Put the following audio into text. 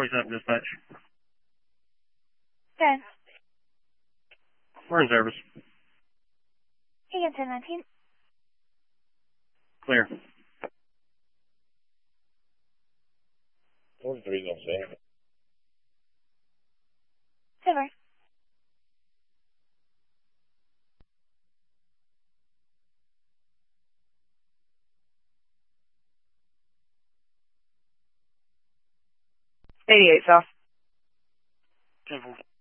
27 dispatch. Good. We're in service. Egan 1019. Clear. 43's on Sam. Silver. '88 south. 10-4.